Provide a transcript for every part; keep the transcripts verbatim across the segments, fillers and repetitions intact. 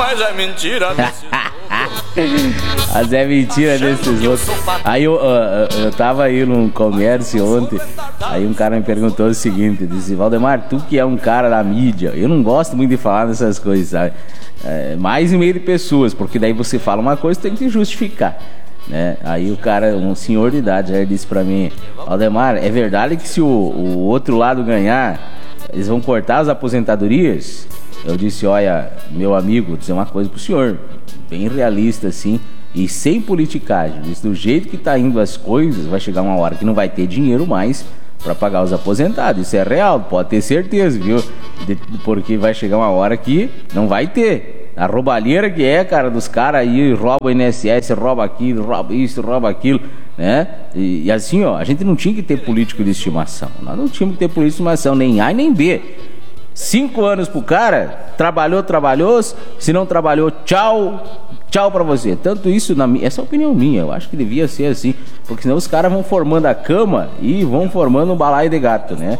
Mas é mentira desse Mas é mentira desses outros. Aí eu, eu, eu tava aí num comércio ontem. Aí um cara me perguntou o seguinte: disse, Valdemar, tu que é um cara da mídia, eu não gosto muito de falar dessas coisas, sabe? É, mais em meio de pessoas, porque daí você fala uma coisa, tem que justificar, né? Aí o cara, um senhor de idade, aí disse pra mim: Valdemar, é verdade que se o, o outro lado ganhar, eles vão cortar as aposentadorias? Eu disse: olha, meu amigo, vou dizer uma coisa pro senhor, bem realista assim, e sem politicagem. Disse, do jeito que tá indo as coisas, vai chegar uma hora que não vai ter dinheiro mais para pagar os aposentados. Isso é real, pode ter certeza, viu? De, porque vai chegar uma hora que não vai ter. A roubalheira que é, cara, dos caras aí, rouba o I N S S, rouba aquilo, rouba isso, rouba aquilo, né? E, e assim, ó, a gente não tinha que ter político de estimação. Nós não tínhamos que ter político de estimação, nem A e nem B. Cinco anos pro cara, trabalhou, trabalhou, se não trabalhou, tchau, tchau pra você. Tanto isso, na minha, essa é a opinião minha, eu acho que devia ser assim, porque senão os caras vão formando a cama e vão formando um balaio de gato, né?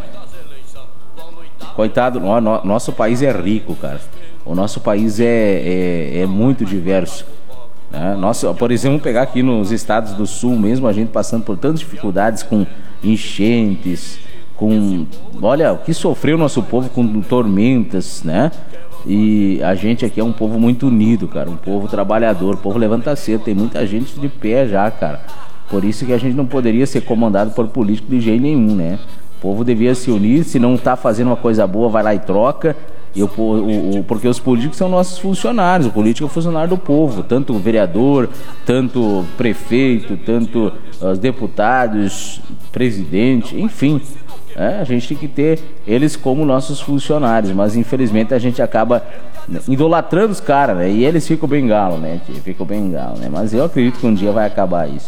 Coitado, no, no, nosso país é rico, cara. O nosso país é, é, é muito diverso, né? Nossa, por exemplo, pegar aqui nos estados do sul mesmo, a gente passando por tantas dificuldades com enchentes, com, olha, o que sofreu o nosso povo com tormentas, né? E a gente aqui é um povo muito unido, cara, um povo trabalhador, um povo levanta cedo, tem muita gente de pé já, cara. Por isso que a gente não poderia ser comandado por político de jeito nenhum, né? O povo devia se unir, se não tá fazendo uma coisa boa, vai lá e troca. E o, o, o, porque os políticos são nossos funcionários, o político é o funcionário do povo, tanto o vereador, tanto o prefeito, tanto os deputados, presidente, enfim. É, a gente tem que ter eles como nossos funcionários, mas infelizmente a gente acaba idolatrando os caras, né? E eles ficam bem galo, né? Ficam bem galo, né? Mas eu acredito que um dia vai acabar isso.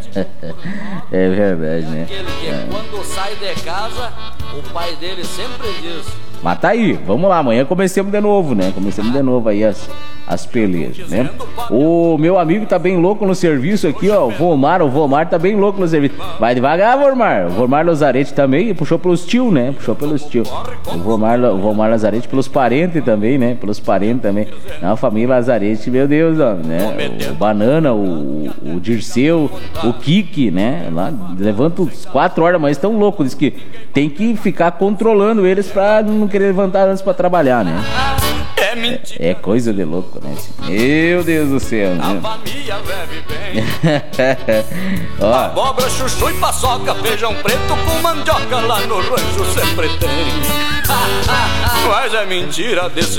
É verdade, né? Aquele que é. Quando sai de casa, o pai dele sempre diz: mas tá aí, vamos lá, amanhã comecemos de novo, né? Comecemos de novo aí as, as pelejas, né? O meu amigo tá bem louco no serviço aqui, ó. O Vomar, o Vomar tá bem louco no serviço. Vai devagar, Vomar. O Vomar Lazarete também puxou pelos tio, né? Puxou pelos tio. O Vomar, o Vomar Lazarete pelos parentes também, né? Pelos parentes também. Não, a família Lazarete, meu Deus, ó, né? O Banana, o, o Dirceu, o Kiki, né? Lá, levanta uns quatro horas, mas tão louco. Diz que tem que ficar controlando eles pra não querer levantar antes pra trabalhar, né? é mentira. É, é coisa de louco, né? Meu Deus do céu, né? A família bebe bem. Ó. Abóbora, chuchu e paçoca, feijão preto com mandioca, lá no rancho sempre tem. Mas é mentira desse